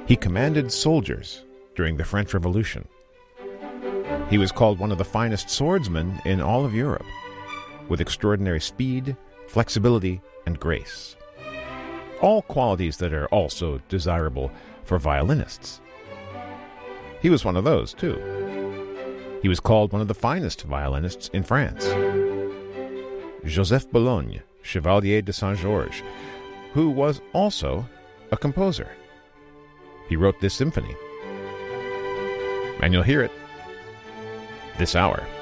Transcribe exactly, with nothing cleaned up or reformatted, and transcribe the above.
He commanded soldiers during the French Revolution. He was called one of the finest swordsmen in all of Europe, with extraordinary speed, flexibility, and grace. All qualities that are also desirable for violinists. He was one of those, too. He was called one of the finest violinists in France. Joseph Boulogne, Chevalier de Saint-Georges, who was also a composer. He wrote this symphony. And you'll hear it this hour.